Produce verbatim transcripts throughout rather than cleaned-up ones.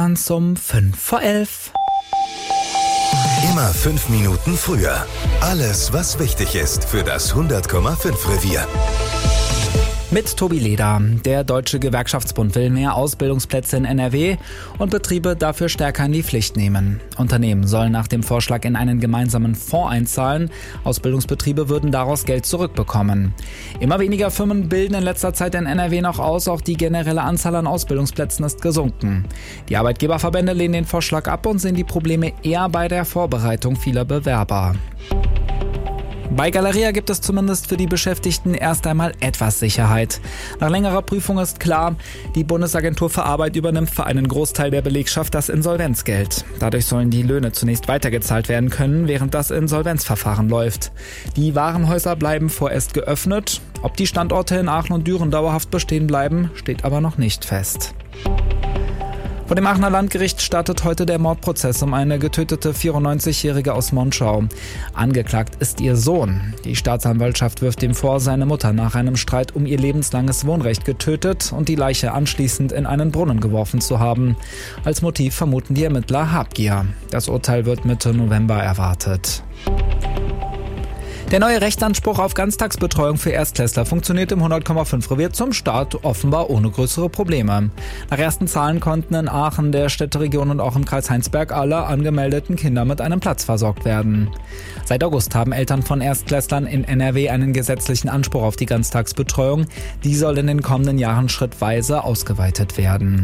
Um fünf vor elf. Immer fünf Minuten früher. Alles, was wichtig ist für das hundert Komma fünf Revier. Mit Tobi Leder. Der Deutsche Gewerkschaftsbund will mehr Ausbildungsplätze in N R W und Betriebe dafür stärker in die Pflicht nehmen. Unternehmen sollen nach dem Vorschlag in einen gemeinsamen Fonds einzahlen. Ausbildungsbetriebe würden daraus Geld zurückbekommen. Immer weniger Firmen bilden in letzter Zeit in N R W noch aus. Auch die generelle Anzahl an Ausbildungsplätzen ist gesunken. Die Arbeitgeberverbände lehnen den Vorschlag ab und sehen die Probleme eher bei der Vorbereitung vieler Bewerber. Bei Galeria gibt es zumindest für die Beschäftigten erst einmal etwas Sicherheit. Nach längerer Prüfung ist klar, die Bundesagentur für Arbeit übernimmt für einen Großteil der Belegschaft das Insolvenzgeld. Dadurch sollen die Löhne zunächst weitergezahlt werden können, während das Insolvenzverfahren läuft. Die Warenhäuser bleiben vorerst geöffnet. Ob die Standorte in Aachen und Düren dauerhaft bestehen bleiben, steht aber noch nicht fest. Vor dem Aachener Landgericht startet heute der Mordprozess um eine getötete vierundneunzigjährige aus Monschau. Angeklagt ist ihr Sohn. Die Staatsanwaltschaft wirft ihm vor, seine Mutter nach einem Streit um ihr lebenslanges Wohnrecht getötet und die Leiche anschließend in einen Brunnen geworfen zu haben. Als Motiv vermuten die Ermittler Habgier. Das Urteil wird Mitte November erwartet. Der neue Rechtsanspruch auf Ganztagsbetreuung für Erstklässler funktioniert im hundert Komma fünf Revier zum Start offenbar ohne größere Probleme. Nach ersten Zahlen konnten in Aachen, der Städteregion und auch im Kreis Heinsberg alle angemeldeten Kinder mit einem Platz versorgt werden. Seit August haben Eltern von Erstklässlern in N R W einen gesetzlichen Anspruch auf die Ganztagsbetreuung. Die soll in den kommenden Jahren schrittweise ausgeweitet werden.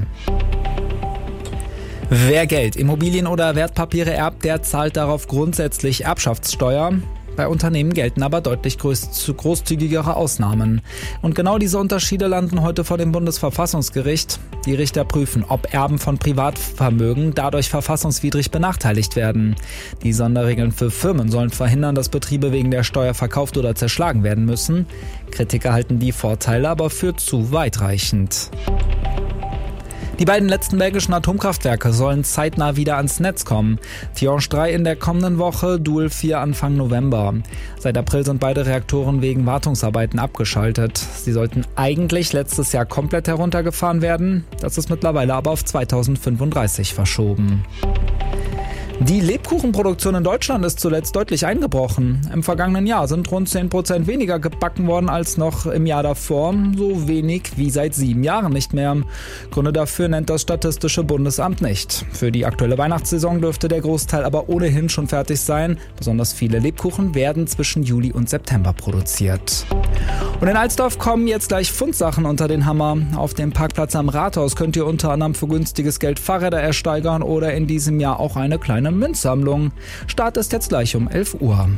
Wer Geld, Immobilien oder Wertpapiere erbt, der zahlt darauf grundsätzlich Erbschaftssteuer. Bei Unternehmen gelten aber deutlich groß, großzügigere Ausnahmen. Und genau diese Unterschiede landen heute vor dem Bundesverfassungsgericht. Die Richter prüfen, ob Erben von Privatvermögen dadurch verfassungswidrig benachteiligt werden. Die Sonderregeln für Firmen sollen verhindern, dass Betriebe wegen der Steuer verkauft oder zerschlagen werden müssen. Kritiker halten die Vorteile aber für zu weitreichend. Die beiden letzten belgischen Atomkraftwerke sollen zeitnah wieder ans Netz kommen. Tihange drei in der kommenden Woche, Doel vier Anfang November. Seit April sind beide Reaktoren wegen Wartungsarbeiten abgeschaltet. Sie sollten eigentlich letztes Jahr komplett heruntergefahren werden. Das ist mittlerweile aber auf zweitausendfünfunddreißig verschoben. Die Lebkuchenproduktion in Deutschland ist zuletzt deutlich eingebrochen. Im vergangenen Jahr sind rund zehn Prozent weniger gebacken worden als noch im Jahr davor. So wenig wie seit sieben Jahren nicht mehr. Gründe dafür nennt das Statistische Bundesamt nicht. Für die aktuelle Weihnachtssaison dürfte der Großteil aber ohnehin schon fertig sein. Besonders viele Lebkuchen werden zwischen Juli und September produziert. Und in Alsdorf kommen jetzt gleich Fundsachen unter den Hammer. Auf dem Parkplatz am Rathaus könnt ihr unter anderem für günstiges Geld Fahrräder ersteigern oder in diesem Jahr auch eine kleine Münzsammlung. Start ist jetzt gleich um elf Uhr.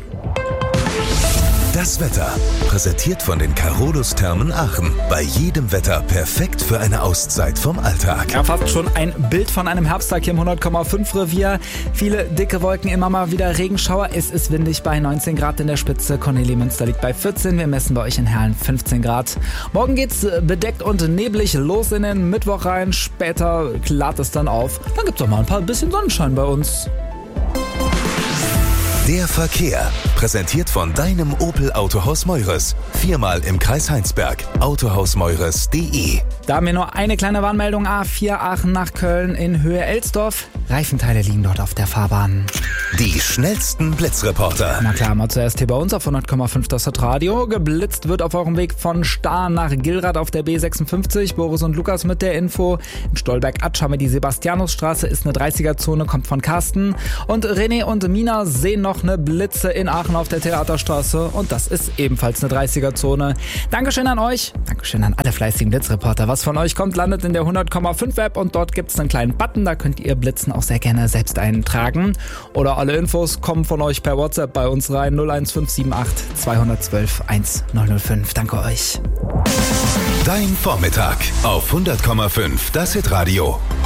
Das Wetter, präsentiert von den Carolus Thermen Aachen. Bei jedem Wetter perfekt für eine Auszeit vom Alltag. Ja, fast schon ein Bild von einem Herbsttag hier im hundert Komma fünf Revier. Viele dicke Wolken, immer mal wieder Regenschauer. Es ist windig bei neunzehn Grad in der Spitze. Cornelie Münster liegt bei vierzehn. Wir messen bei euch in Herrn fünfzehn Grad. Morgen geht's bedeckt und neblig los in den Mittwoch rein. Später klart es dann auf. Dann gibt's auch mal ein paar bisschen Sonnenschein bei uns. Der Verkehr, präsentiert von deinem Opel Autohaus Meures. Viermal im Kreis Heinsberg. autohaus meures punkt de. Da haben wir nur eine kleine Warnmeldung. A vier Aachen nach Köln in Höhe Elsdorf. Reifenteile liegen dort auf der Fahrbahn. Die schnellsten Blitzreporter. Na klar, mal zuerst hier bei uns auf hundert Komma fünf das Radio. Geblitzt wird auf eurem Weg von Stahr nach Gilrad auf der B sechsundfünfzig. Boris und Lukas mit der Info. In Stolberg-Atsch haben wir die Sebastianusstraße, ist eine dreißiger-Zone, kommt von Carsten. Und René und Mina sehen noch eine Blitze in Aachen auf der Theaterstraße. Und das ist ebenfalls eine dreißiger-Zone. Dankeschön an euch. Dankeschön an alle fleißigen Blitzreporter. Was von euch kommt, landet in der hundert Komma fünf App und dort gibt es einen kleinen Button. Da könnt ihr Blitzen auch sehr gerne selbst eintragen. Oder alle Infos kommen von euch per WhatsApp bei uns rein. null eins fünf sieben acht zwei eins zwei eins null null fünf. Danke euch. Dein Vormittag auf hundert Komma fünf, das Hitradio.